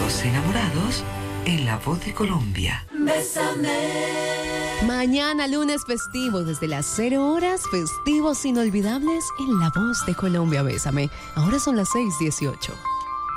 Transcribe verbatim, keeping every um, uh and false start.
Los enamorados en La Voz de Colombia. Bésame. Mañana lunes festivo desde las cero horas, festivos inolvidables en La Voz de Colombia. Bésame. Ahora son las seis dieciocho.